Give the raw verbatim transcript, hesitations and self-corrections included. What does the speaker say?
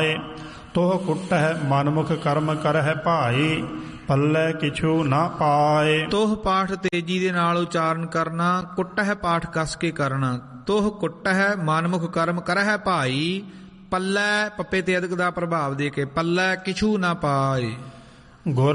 ਤੋਹ ਕੁੱਟਹਿ ਮਨਮੁਖ ਕਰਮ ਕਰਹਿ ਭਾਈ, ਪੱਲੇ ਕਿਛੂ ਨਾ ਪਾਏ। ਤੋਹ ਪਾਠ ਤੇਜੀ ਦੇ ਨਾਲ ਉਚਾਰਨ ਕਰਨਾ, ਕੁੱਟਹਿ ਪਾਠ ਕਸ ਕੇ ਕਰਨਾ। ਤੋਹ ਕੁੱਟਹਿ ਮਨਮੁਖ ਕਰਮ ਕਰਹਿ ਭਾਈ, ਪੱਲੇ ਪੱਪੇ ਤੇ ਅਦਕ ਦਾ ਪ੍ਰਭਾਵ ਦੇ ਕੇ ਪੱਲੇ ਕਿਛੂ ਨਾ ਪਾਏ। ਗੁਰ